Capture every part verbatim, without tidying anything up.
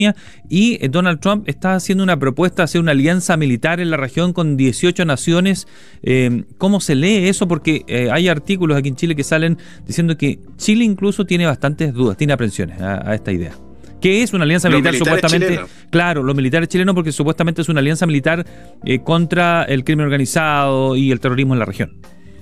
y eh, Donald Trump está haciendo una propuesta de hacer una alianza militar en la región con dieciocho naciones. Eh, ¿Cómo se lee eso? Porque eh, hay artículos aquí en Chile que salen diciendo que Chile incluso tiene bastantes dudas, tiene aprensiones a, a esta idea. ¿Qué es una alianza los militar supuestamente? Chilenos. Claro, los militares chilenos, porque supuestamente es una alianza militar eh, contra el crimen organizado y el terrorismo en la región.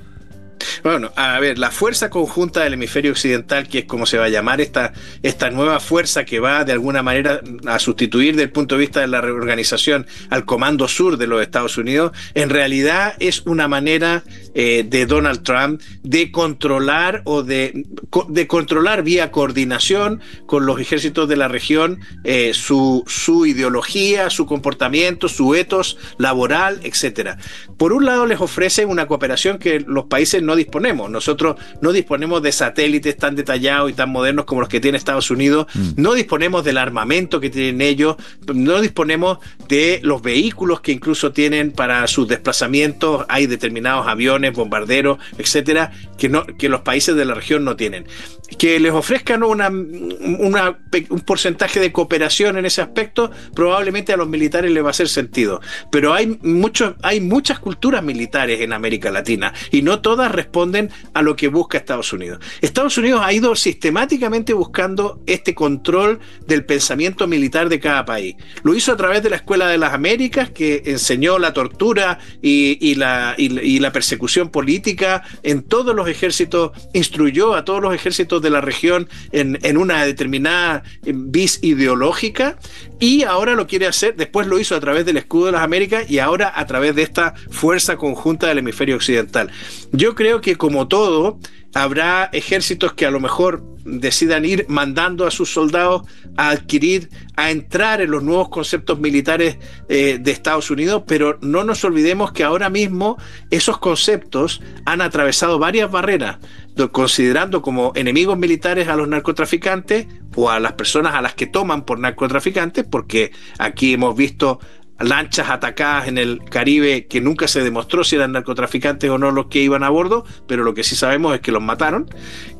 Bueno, a ver, la Fuerza Conjunta del Hemisferio Occidental, que es como se va a llamar esta, esta nueva fuerza que va de alguna manera a sustituir desde el punto de vista de la reorganización al Comando Sur de los Estados Unidos, en realidad es una manera eh, de Donald Trump de controlar o de, de controlar vía coordinación con los ejércitos de la región eh, su, su ideología, su comportamiento, su ethos laboral, etcétera. Por un lado les ofrece una cooperación que los países no disponemos. Nosotros no disponemos de satélites tan detallados y tan modernos como los que tiene Estados Unidos, mm. no disponemos del armamento que tienen ellos, no disponemos de los vehículos que incluso tienen para sus desplazamientos. Hay determinados aviones, bombarderos, etcétera, que, no, que los países de la región no tienen. Que les ofrezcan una, una, un porcentaje de cooperación en ese aspecto, probablemente a los militares les va a hacer sentido. Pero hay, mucho, hay muchas culturas militares en América Latina y no todas responden a lo que busca Estados Unidos. Estados Unidos ha ido sistemáticamente buscando este control del pensamiento militar de cada país. Lo hizo a través de la Escuela de las Américas, que enseñó la tortura y, y, la, y, y la persecución política en todos los ejércitos, instruyó a todos los ejércitos de la región en, en una determinada vis ideológica, y ahora lo quiere hacer, después lo hizo a través del Escudo de las Américas y ahora a través de esta Fuerza Conjunta del Hemisferio Occidental. Yo creo que, como todo, habrá ejércitos que a lo mejor decidan ir mandando a sus soldados a adquirir, a entrar en los nuevos conceptos militares eh, de Estados Unidos, pero no nos olvidemos que ahora mismo esos conceptos han atravesado varias barreras, considerando como enemigos militares a los narcotraficantes o a las personas a las que toman por narcotraficantes, porque aquí hemos visto lanchas atacadas en el Caribe que nunca se demostró si eran narcotraficantes o no los que iban a bordo, pero lo que sí sabemos es que los mataron.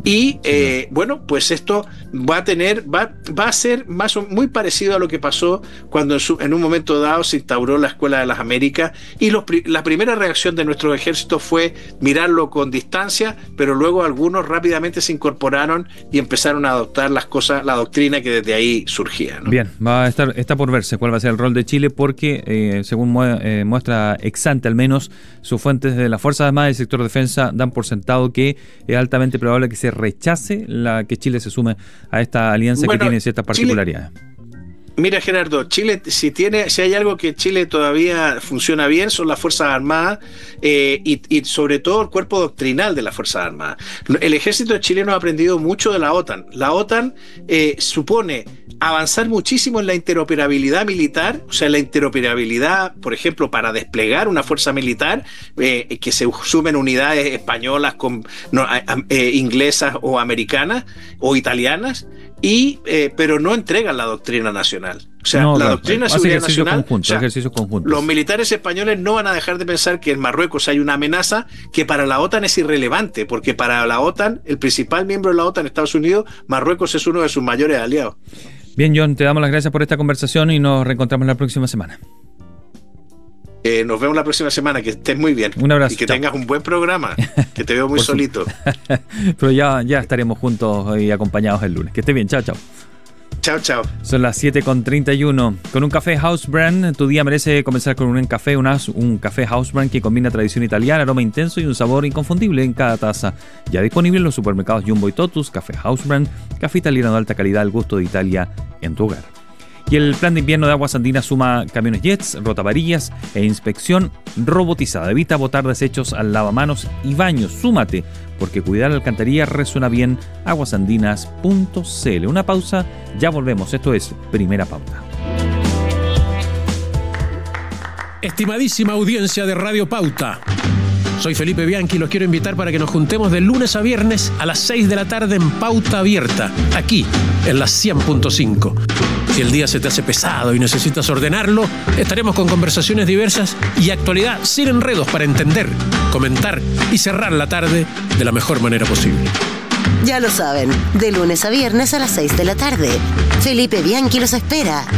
Y eh, bueno, pues esto va a tener, va, va a ser más o, muy parecido a lo que pasó cuando en, su, en un momento dado se instauró la Escuela de las Américas, y los, la primera reacción de nuestros ejércitos fue mirarlo con distancia, pero luego algunos rápidamente se incorporaron y empezaron a adoptar las cosas, la doctrina que desde ahí surgía, ¿no? Bien, va a estar, está por verse cuál va a ser el rol de Chile, porque Eh, según mu- eh, muestra Exante, al menos sus fuentes de las Fuerzas Armadas y el sector de defensa dan por sentado que es altamente probable que se rechace la que Chile se sume a esta alianza, bueno, que tiene ciertas particularidades. Chile... Mira, Gerardo, Chile, si tiene, si hay algo que Chile todavía funciona bien, son las Fuerzas Armadas eh, y, y sobre todo el cuerpo doctrinal de las Fuerzas Armadas. El ejército chileno ha aprendido mucho de la OTAN. La OTAN eh, supone avanzar muchísimo en la interoperabilidad militar, o sea, la interoperabilidad, por ejemplo, para desplegar una fuerza militar, eh, que se sumen unidades españolas, con, no, eh, inglesas o americanas o italianas, y eh, pero no entregan la doctrina nacional. O sea, no, la claro, doctrina de seguridad nacional, conjunto, o sea, ejercicios conjuntos. Los militares españoles no van a dejar de pensar que en Marruecos hay una amenaza que para la OTAN es irrelevante, porque para la OTAN, el principal miembro de la OTAN, Estados Unidos, Marruecos es uno de sus mayores aliados. Bien, John, te damos las gracias por esta conversación y nos reencontramos la próxima semana. Eh, nos vemos la próxima semana, que estés muy bien. Un abrazo. Y que chao. tengas un buen programa, que te veo muy solito. Pero ya, ya estaremos juntos y acompañados el lunes. Que estés bien, chao, chao. Chao, chao. Son las siete con treinta y uno. Con un café House Brand, tu día merece comenzar con un café, un, un café House Brand que combina tradición italiana, aroma intenso y un sabor inconfundible en cada taza. Ya disponible en los supermercados Jumbo y Totus. Café House Brand, café italiano de alta calidad, al gusto de Italia en tu hogar. Y el plan de invierno de Aguas Andinas suma camiones jets, rotavarillas e inspección robotizada. Evita botar desechos al lavamanos y baños. Súmate, porque cuidar la alcantarilla resuena bien. aguasandinas punto c l. Una pausa, ya volvemos. Esto es Primera Pauta. Estimadísima audiencia de Radio Pauta, soy Felipe Bianchi y los quiero invitar para que nos juntemos de lunes a viernes a las seis de la tarde en Pauta Abierta, aquí en la cien punto cinco. Si el día se te hace pesado y necesitas ordenarlo, estaremos con conversaciones diversas y actualidad sin enredos para entender, comentar y cerrar la tarde de la mejor manera posible. Ya lo saben, de lunes a viernes a las seis de la tarde. Felipe Bianchi los espera